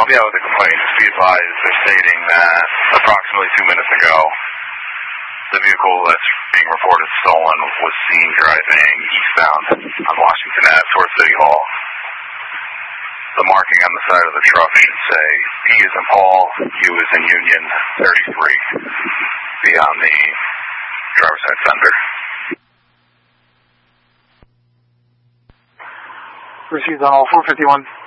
Yeah, with the complaint. Just be advised, they're stating that approximately 2 minutes ago, the vehicle that's being reported stolen was seen driving eastbound on Washington Ave towards City Hall. The marking on the side of the truck should say P as in Paul, U as in Union, 33, beyond the driver's side fender. Received on all 451.